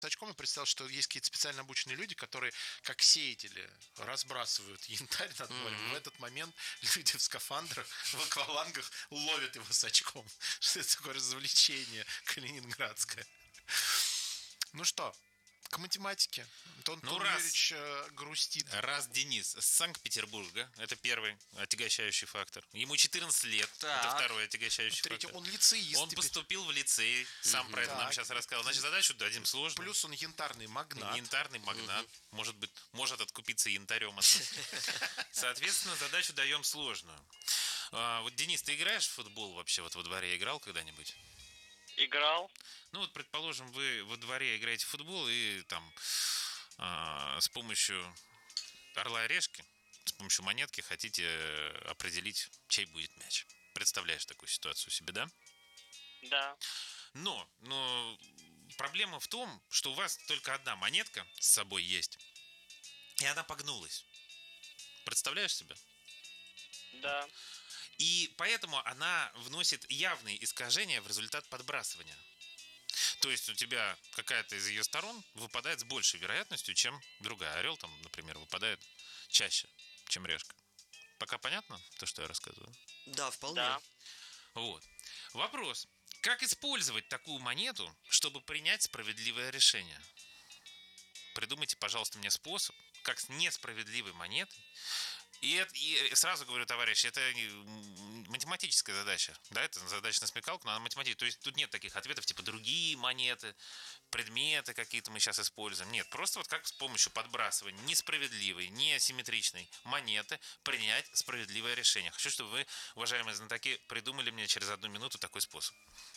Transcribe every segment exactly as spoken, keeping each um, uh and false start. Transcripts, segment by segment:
очком и представил, что есть какие-то специально обученные люди, которые, как сеятели, разбрасывают янтарь над морем. Mm-hmm. В этот момент люди в скафандрах, в аквалангах ловят его с очком. Что это такое развлечение калининградское. Ну что, к математике. Антон ну, Юрьевич э, грустит. Раз Денис с Санкт-Петербурга, это первый отягощающий фактор. Ему четырнадцать лет, так. Это второй отягощающий Третий, фактор. Он лицеист. Он теперь. поступил в лицей, сам mm-hmm. про это так. нам сейчас рассказал. Значит, задачу дадим сложную. Плюс он янтарный магнат. Янтарный магнат. Mm-hmm. Может быть, может откупиться янтарем. Соответственно, задачу даем сложную. Вот, Денис, ты играешь в футбол вообще? Вот во дворе играл когда-нибудь? Играл. Ну вот, предположим, вы во дворе играете в футбол и там э, с помощью орла и решки, с помощью монетки хотите определить, чей будет мяч. Представляешь такую ситуацию себе, да? Да. Но, но проблема в том, что у вас только одна монетка с собой есть, и она погнулась. Представляешь себе? Да. И поэтому она вносит явные искажения в результат подбрасывания. То есть у тебя какая-то из ее сторон выпадает с большей вероятностью, чем другая. Орел там, например, выпадает чаще, чем решка. Пока понятно то, что я рассказываю? Да, вполне. Да. Вот. Вопрос. Как использовать такую монету, чтобы принять справедливое решение? Придумайте, пожалуйста, мне способ, как с несправедливой монетой. И, это, и сразу говорю, товарищи, это математическая задача. Да, это задача на смекалку, но она математическая. То есть тут нет таких ответов, типа другие монеты, предметы какие-то мы сейчас используем. Нет, просто вот как с помощью подбрасывания несправедливой, неасимметричной монеты принять справедливое решение. Хочу, чтобы вы, уважаемые знатоки, придумали мне через одну минуту такой способ.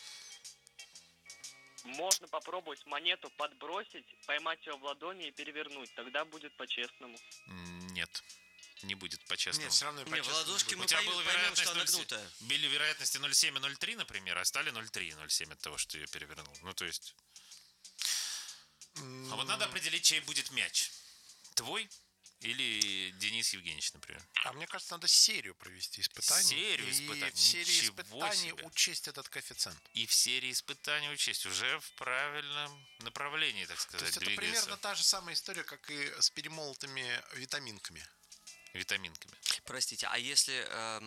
Можно попробовать монету подбросить, поймать ее в ладони и перевернуть. Тогда будет по-честному. Нет. Не будет по-честному. Нет, все равно не, в ладошке мы у тебя поймем, была вероятность, что она гнутая. Были вероятности ноль целых семь и ноль целых три, например, а стали ноль целых три и ноль целых семь от того, что ты ее перевернул. Ну, то есть... Mm. А вот надо определить, чей будет мяч. Твой или Денис Евгеньевич, например. А мне кажется, надо серию провести испытаний. Серию и испытаний? в серии Ничего испытаний себе. Учесть этот коэффициент. И в серии испытаний учесть. Уже в правильном направлении, так сказать, То есть двигается. Это примерно та же самая история, как и с перемолотыми витаминками. Витаминками. Простите, а если...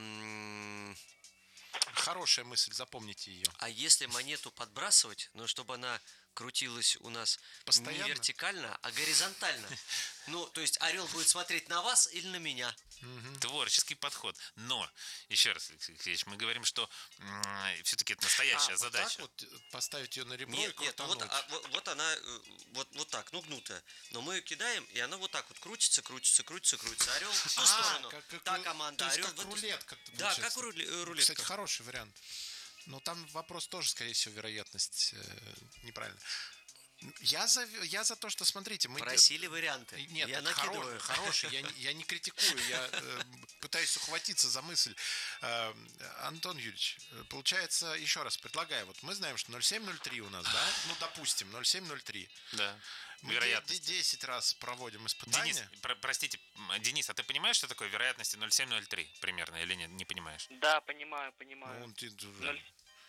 Эм... Хорошая мысль, запомните ее. А если монету подбрасывать, но чтобы она крутилась у нас постоянно? Не вертикально, а горизонтально. Ну, то есть орел будет смотреть на вас или на меня. Угу. Творческий подход. Но, еще раз, Алексей Алексеевич, мы говорим, что м- все-таки это настоящая а, задача. Вот так вот поставить ее на ребро нет, и крутануть. Нет, вот, а, вот, вот она, вот, вот так, ну, гнутая. Но мы ее кидаем, и она вот так вот крутится, крутится, крутится, крутится. Орел в ту а, сторону. Как, как, та команда. То есть орел как в эту... рулетка. Да, как рулетка. Кстати, хороший вариант. Но там вопрос тоже, скорее всего, вероятность э, неправильно. Я за, я за то, что, смотрите... мы Просили д... варианты. Нет, я хоро... хороший, я, я не критикую, я э, пытаюсь ухватиться за мысль. Э, Антон Юрьевич, получается, еще раз предлагаю, вот мы знаем, что ноль целых семь ноль три у нас, да? Ну, допустим, ноль целых семь ноль три. Да. Мы десять раз проводим испытания. Денис, про- простите, Денис, а ты понимаешь, что такое вероятности ноль целых семь ноль три примерно, или нет, не понимаешь? Да, понимаю, понимаю. Ну, ты... ноль...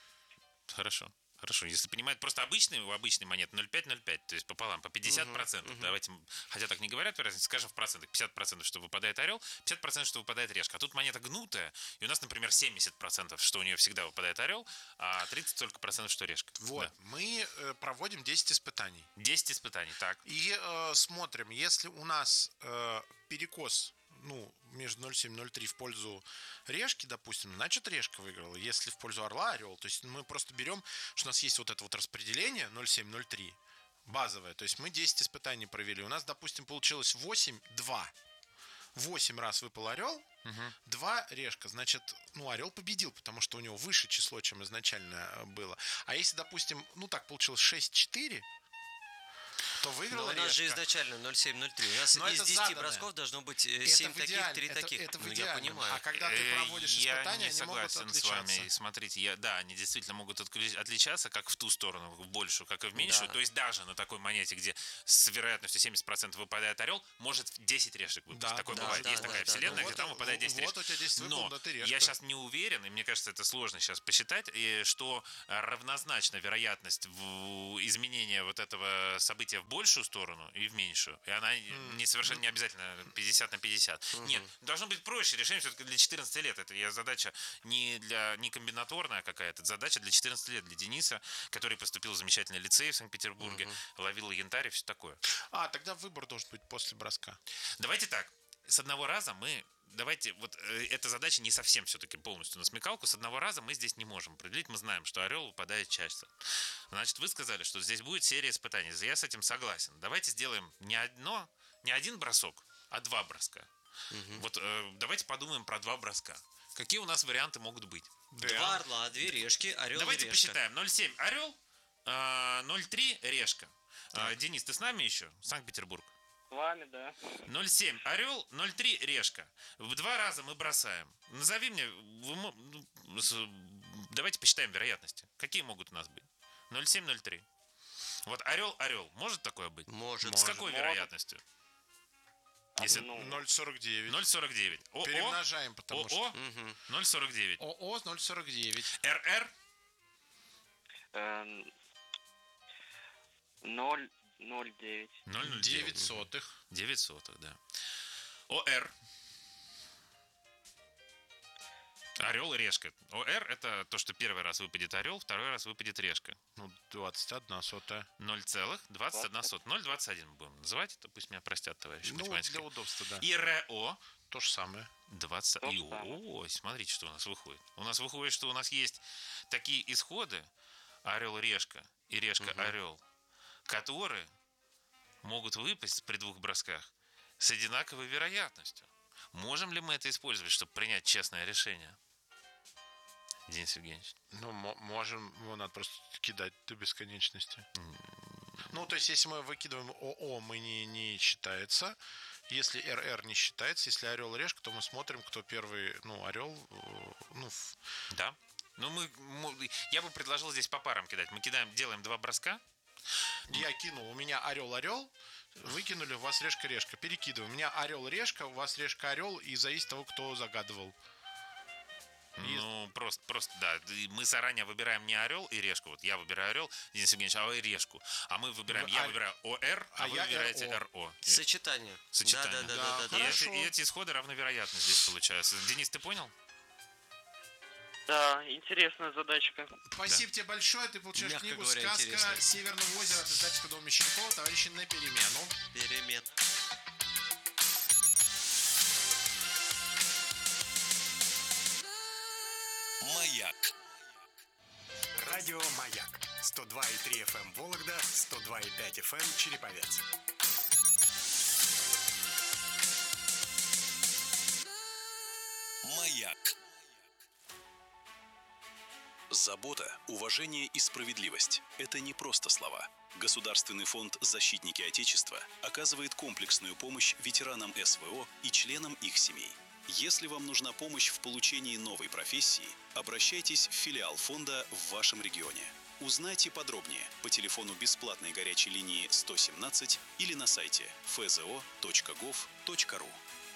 Хорошо. Хорошо, если понимает просто обычные, у обычной монеты ноль целых пять ноль пять, то есть пополам, по пятьдесят процентов. Uh-huh, uh-huh. Давайте, хотя так не говорят, вероятность, скажем в процентах. пятьдесят процентов, что выпадает орел, пятьдесят процентов, что выпадает решка. А тут монета гнутая, и у нас, например, семьдесят процентов, что у нее всегда выпадает орел, а тридцать только процентов, что решка. Вот, да. Мы э, проводим десять испытаний. десять испытаний, так. И э, смотрим, если у нас э, перекос... ну, между ноль целых семь ноль три в пользу решки, допустим, значит, решка выиграла. Если в пользу орла, орел. То есть мы просто берем, что у нас есть вот это вот распределение ноль целых семь ноль три, базовое. То есть мы десять испытаний провели. У нас, допустим, получилось восемь два. восемь раз выпал орел, угу. два решка. Значит, ну, орел победил, потому что у него выше число, чем изначально было. А если, допустим, ну, так получилось шесть четыре, то выиграла Но у нас же решка. изначально ноль семь ноль три. У нас Но из это десяти заданное. бросков должно быть Это семь в таких, идеале- три это- таких. это в Ну, я идеале. понимаю. А когда ты Э, проводишь я испытания, не они могут согласен с отличаться. вами. Смотрите, я, да, они действительно могут откли- отличаться как в ту сторону, в большую, как и в меньшую. Да. То есть даже на такой монете, где с вероятностью семьдесят процентов выпадает орел, может десять решек выпасть. Да, Такое да, бывает. да, Есть да, такая да, вселенная, да. где Вот, там выпадает десять вот решек. у тебя десять Но выпало, да ты решка. я сейчас не уверен, и мне кажется, это сложно сейчас посчитать, и что э, равнозначна вероятность в- изменения вот этого события в большую сторону и в меньшую. И она не совершенно не обязательно пятьдесят на пятьдесят. Нет, должно быть проще решение все-таки для четырнадцати лет. Это я задача не для не комбинаторная какая-то, это задача для четырнадцати лет, для Дениса, который поступил в замечательный лицей в Санкт-Петербурге, ловил янтарь и все такое. А, тогда выбор должен быть после броска. Давайте так. С одного раза мы... Давайте, вот э, эта задача не совсем все-таки полностью на смекалку. С одного раза мы здесь не можем определить. Мы знаем, что орел выпадает часто. Значит, вы сказали, что здесь будет серия испытаний. Я с этим согласен. Давайте сделаем не одно, не один бросок, а два броска. Вот э, давайте подумаем про два броска. Какие у нас варианты могут быть? Два орла, две решки, орел Давайте и решка. посчитаем. ноль семь орел, э, ноль три решка. Э, Денис, ты с нами еще? Санкт-Петербург. С вами, да. ноль семь орел, ноль три решка. В два раза мы бросаем. Назови мне, вы мо- ну, с- давайте посчитаем вероятности. Какие могут у нас быть? ноль семь ноль три. Вот орел, орел. Может такое быть? Может. С какой Может. вероятностью? Если Ну, ноль сорок девять. ноль сорок девять. ОО, Перемножаем, потому что... ОО ноль сорок девять. ОО ноль сорок девять. РР эм, ноль ноль девять. ноль ноль девять девять. сотых. девять сотых, да. ОР. Орел и решка. ОР это то, что первый раз выпадет орел, второй раз выпадет решка. Ну, двадцать одна сотая. ноль целых двадцать одна сотая. ноль двадцать один будем называть. Это пусть меня простят, товарищи Ну, математики. для удобства, да. И РО То же самое. двадцать. То И, же самое. ой, смотрите, что у нас выходит. У нас выходит, что у нас есть такие исходы орел-решка и решка-орел, которые могут выпасть при двух бросках с одинаковой вероятностью. Можем ли мы это использовать, чтобы принять честное решение? Денис Евгеньевич. Ну, мо- можем, его надо просто кидать до бесконечности. Ну, то есть, если мы выкидываем ОО, мы не, не считается. Если РР не считается, если орел и решка, то мы смотрим, кто первый, ну, орел, э, ну, в- Да. Ну, мы, мы- я бы предложил здесь по парам кидать. Мы кидаем, делаем два броска. я кинул, у меня орел-орел, выкинули, у вас решка-решка, перекидываем. У меня орел-решка, у вас решка-орел, и зависит от того, кто загадывал. И- Ну, просто, просто, да. И мы заранее выбираем не орел и решку. Вот я выбираю орел, Денис Евгеньевич, а вы решку. А мы выбираем, Вы я ор- выбираю ОР, а, а вы я выбираете РО. РО. И- Сочетание. Сочетание. Да, да, Да, да, да, И, да. хорошо. эти, и эти исходы равновероятны здесь получаются. Денис, ты понял? Да, интересная задачка. Спасибо тебе большое, ты получаешь Мягко книгу говоря, «Сказка интересно. Северного озера» от издательского дома Мещерякова, товарищи на перемену. Перемен. Маяк. Радио Маяк. сто два и три эф эм Вологда, сто два и пять эф эм Череповец. Маяк. Забота, уважение и справедливость – это не просто слова. Государственный фонд «Защитники Отечества» оказывает комплексную помощь ветеранам эс вэ о и членам их семей. Если вам нужна помощь в получении новой профессии, обращайтесь в филиал фонда в вашем регионе. Узнайте подробнее по телефону бесплатной горячей линии сто семнадцать или на сайте эф зэ о точка гов точка ру.